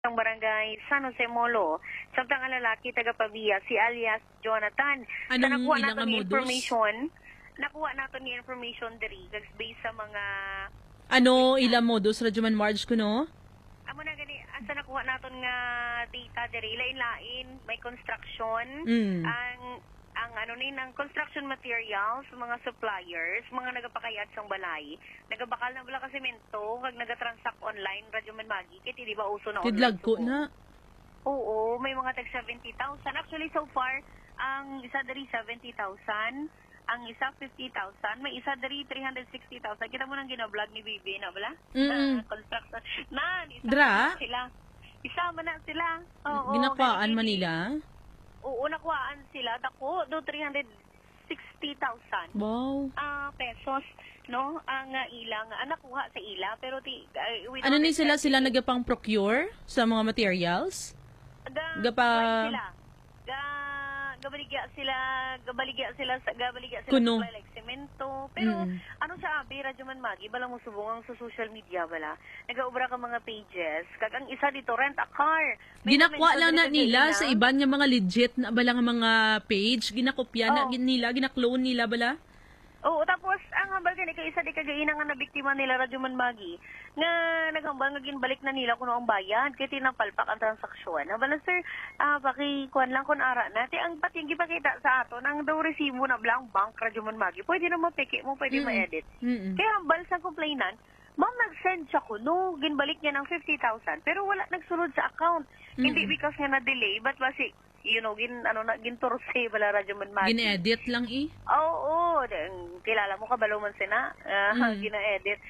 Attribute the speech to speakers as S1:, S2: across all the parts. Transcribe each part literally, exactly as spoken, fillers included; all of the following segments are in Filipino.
S1: ng barangay San Jose Molo. Samtang ang lalaki taga Pavia, si alias Jonathan.
S2: Anong
S1: Sa nakuha
S2: ilang
S1: nato ni
S2: modus?
S1: information, nakuha nato ni information diri based sa mga
S2: Ano ilang modus Radyoman Marge ko no?
S1: amo na gani asa nakuha naton nga data diri lain-lain, may construction,
S2: Mm.
S1: ang ang ano ni ng construction materials, mga suppliers, mga nagapakayat sang balay, nagabakal na bala ka semento, kag nagatransact online, radyo man magi, kit di ba uso na online.
S2: Tidlag ko
S1: suko?
S2: na.
S1: Oo, may mga tag seventy thousand. Actually, so far, ang isa dari seventy thousand, ang isa fifty thousand, may isa dari three hundred sixty thousand. Kita mo nang gina-vlog ni Bibi na bala?
S2: Mm-mm.
S1: Sa construction. Na, isa
S2: Dra?
S1: na sila. Isama na sila. Oo,
S2: Ginakwaan
S1: ganyan.
S2: Manila.
S1: Oo, nakuhaan sila. Dako, do three hundred sixty thousand.
S2: Wow.
S1: Ah, pesos, no? Ang uh, ilang, ah, nakuha sa ila, pero ti, uh, we
S2: Ano
S1: don't
S2: ni sila
S1: expect
S2: sila
S1: it.
S2: nagapang procure sa mga materials?
S1: Ga,
S2: Gapa-
S1: sila. Ga, gabaligya sila, gabaligya sila, sa gabaligya sila
S2: Kuno.
S1: supply like semento. Pero,
S2: Mm.
S1: ano sa abi, radyo man magi, bala mo subungang sa social media, bala. Nagaubra ka mga pages. Kag ang isa dito, rent a car. May
S2: Ginakwa
S1: namin
S2: lang na
S1: sa
S2: nila
S1: Pilipinas.
S2: sa iban nga mga legit na bala nga mga page, ginakopya na
S1: Oh.
S2: gin nila, ginaklone nila bala.
S1: Oo, tapos ang hambal gani kay isa di kagaina nga na biktima nila radyo man magi nga naghambal nga ginbalik na nila kuno ang bayad kay tinapalpak ang transaksyon. Hambal na sir, ah paki kuan lang kun ara na ti ang pati gipakita sa aton ang daw resibo na blank bank radyo man magi. Pwede na mapiki mo, pwede
S2: Mm.
S1: ma-edit.
S2: Mm.
S1: Kaya hambal sa complainant, ma'am nag-send siya kuno, ginbalik niya ng fifty thousand pero wala nagsulod sa account. Hindi
S2: Mm.
S1: because nga na delay but basi you know, gin ano na gintorse bala radyo man magi.
S2: Gine-edit lang eh.
S1: Oo, oh, kilala mo ka Baluman Sina, uh,
S2: Mm.
S1: gina-edit,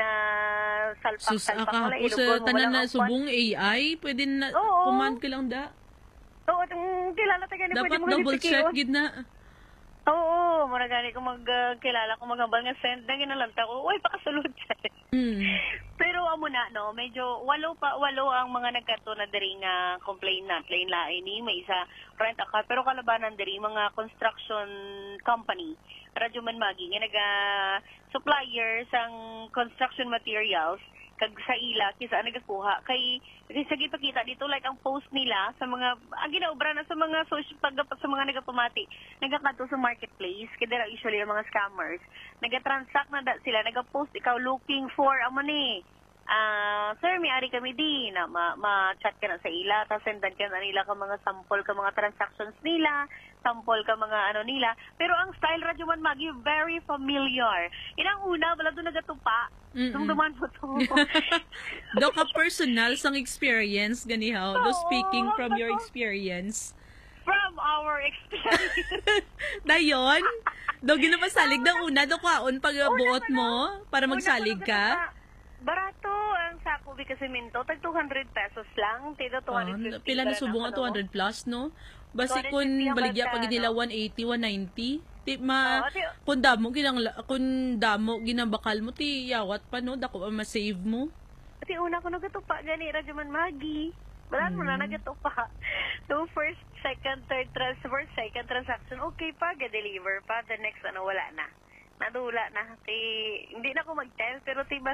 S2: Sus
S1: gina-salpak-salpak
S2: aka
S1: mo lang,
S2: po sa
S1: ilugol mo
S2: tanan
S1: lang
S2: na
S1: ang kwan.
S2: subong A I, pwede na
S1: Oo.
S2: command ka lang da.
S1: Oo, itong kilala taga ni
S2: Dapat
S1: pwede mo
S2: double check
S1: gid.
S2: gid na.
S1: Oo, mura gani kung mag uh, kilala ko magambal nga send na ginalanta ko, uy, pakasulod siya.
S2: Mm.
S1: Pero amo na, no, medyo walo pa, walo ang mga nagkato na diri nga complainant, lain-lain ni, may isa rent a car, pero kalabanan diri mga construction company, radyo man magi, nga naga suppliers ang construction materials, kag sa ila kisa nagakuha kay kay sa gipakita dito like ang post nila sa mga ang ginaobra na sa mga social pag sa mga nagapamati nagakadto sa marketplace kay dira usually ang mga scammers nagatransact na da sila nagapost ikaw looking for amo ni ah sir may ari kami di na ma, ma-chat ka na sa ila tapos sendan ka na nila ka mga sample ka mga transactions nila sample ka mga ano nila pero ang style radyo man magi very familiar inang una wala doon nagatupa
S2: Mm-mm.
S1: dumduman mo to.
S2: Do ka personal sang experience ganihaw. Do
S1: Oo,
S2: speaking from your
S1: ako.
S2: experience.
S1: From our experience.
S2: Dayon, do ginapasalig na una do kaon pag buot mo para magsalig ka.
S1: Barato ang sako bi kasi minto tag two hundred pesos lang, tido two
S2: Ah,
S1: hundred fifty.
S2: pila na subong ang two hundred plus no. Basi kun
S1: two hundred fifty ang
S2: baligya
S1: banta,
S2: pag nila
S1: no?
S2: one eighty, one ninety. Ti ma
S1: Oo, ti-
S2: kun damo ginang kun damo ginabakal mo ti yawat pa no dako ang ma-save mo.
S1: Kasi una ko nagatupa gani radyo man magi. Balan mo na
S2: Mm.
S1: nagatupa. So first, second, third transfer, second transaction, okay pa, ga-deliver pa. The next ano wala na. Nadula na. Kay, hindi na ako mag-tell, pero tiba,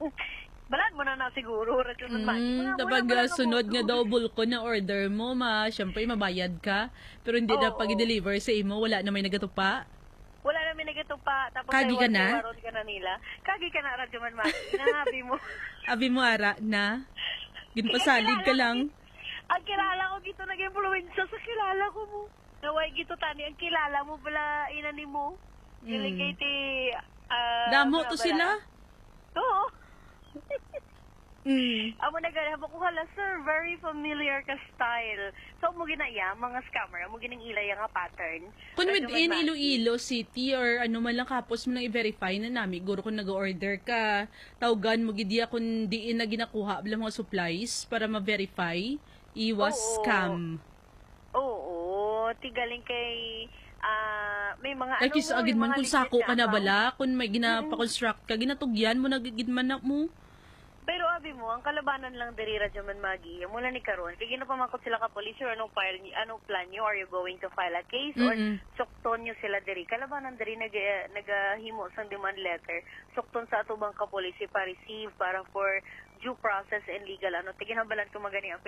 S1: balan mo na na siguro. Radyo man magi.
S2: Mm,
S1: Mga
S2: kapag
S1: wala- wala
S2: uh, sunod
S1: na
S2: nga
S1: mo.
S2: double ko na order mo, ma, syempre mabayad ka. Pero hindi na
S1: Oo.
S2: pag-deliver sa imo, wala na may nagatupa.
S1: Wala namin nagatupa. Tapos
S2: Kagi
S1: ay,
S2: ka na?
S1: waron ka na nila. Kagi ka na, radyo man magi. Nangabi mo.
S2: Abi mo ara na. Ginpasalig ka lang.
S1: Ang kilala ko gito nag-influensya sa kilala ko mo. Naway gito tani ang kilala mo bala inani mo.
S2: Mm.
S1: Iligay ti ah,
S2: Damo
S1: bala-
S2: to
S1: bala.
S2: sila.
S1: Oo.
S2: Mm.
S1: Amo nagahabo ko hala sir, very familiar ka style. So mo ginaya mga scammer, mo gining ilay nga pattern.
S2: Kung
S1: Radyo
S2: within
S1: man magi.
S2: Iloilo City or ano man lang kapos mo lang i-verify na nami, guro kung nag-order ka, tawgan mo gidiya kung diin na ginakuha bilang mga supplies para ma-verify, iwas
S1: Oo.
S2: scam.
S1: Oo, tigaling kay ah may mga
S2: Ay,
S1: ano
S2: kisa
S1: mo,
S2: agad
S1: may
S2: man
S1: mga
S2: kung
S1: legit
S2: sako ka na
S1: account.
S2: bala, kung may ginapakonstruct ka, ginatugyan mo, nagigid man na mo.
S1: Pero abi mo, ang kalabanan lang diri radyo man magi. Mula ni karon, kay ginapamakot sila ka police or anong file ni anong plan niyo, are you going to file a case or
S2: Mm-mm.
S1: sukton niyo sila diri. Kalabanan diri nag nagahimo sang demand letter. Sukton sa atubang ka police para receive para for due process and legal ano tiginabalan ko magani ang